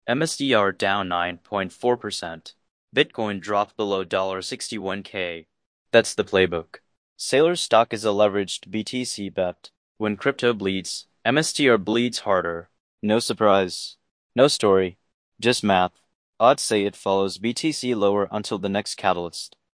MSTR down 9.4%. Bitcoin dropped below $61K. That's the playbook. Sailor stock is a leveraged BTC bet. When crypto bleeds, MSTR bleeds harder. No surprise. No story. Just math. Odds say it follows BTC lower until the next catalyst.